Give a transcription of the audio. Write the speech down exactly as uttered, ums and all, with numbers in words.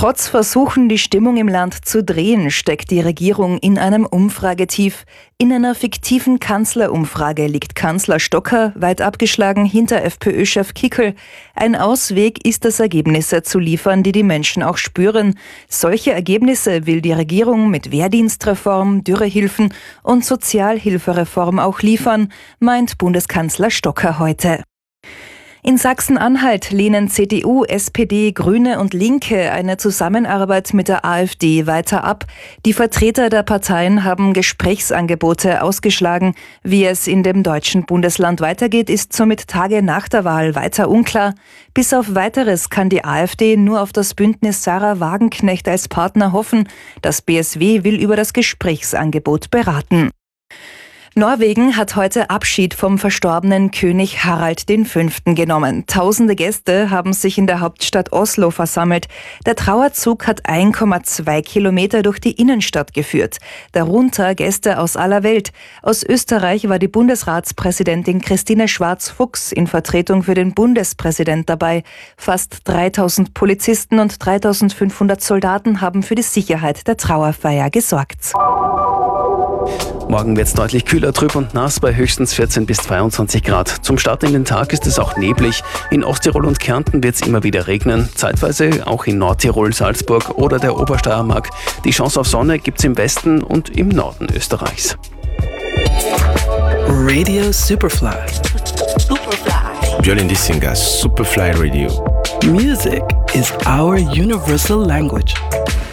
Trotz Versuchen, die Stimmung im Land zu drehen, steckt die Regierung in einem Umfragetief. In einer fiktiven Kanzlerumfrage liegt Kanzler Stocker weit abgeschlagen hinter FPÖ-Chef Kickl. Ein Ausweg ist es, Ergebnisse zu liefern, die die Menschen auch spüren. Solche Ergebnisse will die Regierung mit Wehrdienstreform, Dürrehilfen und Sozialhilfereform auch liefern, meint Bundeskanzler Stocker heute. In Sachsen-Anhalt lehnen C D U, S P D, Grüne und Linke eine Zusammenarbeit mit der AfD weiter ab. Die Vertreter der Parteien haben Gesprächsangebote ausgeschlagen. Wie es in dem deutschen Bundesland weitergeht, ist somit Tage nach der Wahl weiter unklar. Bis auf Weiteres kann die AfD nur auf das Bündnis Sarah Wagenknecht als Partner hoffen. Das B S W will über das Gesprächsangebot beraten. Norwegen hat heute Abschied vom verstorbenen König Harald der Fünfte genommen. Tausende Gäste haben sich in der Hauptstadt Oslo versammelt. Der Trauerzug hat eins Komma zwei Kilometer durch die Innenstadt geführt. Darunter Gäste aus aller Welt. Aus Österreich war die Bundesratspräsidentin Christine Schwarz-Fuchs in Vertretung für den Bundespräsident dabei. Fast dreitausend Polizisten und dreitausendfünfhundert Soldaten haben für die Sicherheit der Trauerfeier gesorgt. Morgen wird es deutlich kühler, trüb und nass bei höchstens vierzehn bis zweiundzwanzig Grad. Zum Start in den Tag ist es auch neblig. In Osttirol und Kärnten wird es immer wieder regnen. Zeitweise auch in Nordtirol, Salzburg oder der Obersteiermark. Die Chance auf Sonne gibt es im Westen und im Norden Österreichs. Radio Superfly. Superfly. Jolene Dissinga, Superfly Radio. Music is our universal language.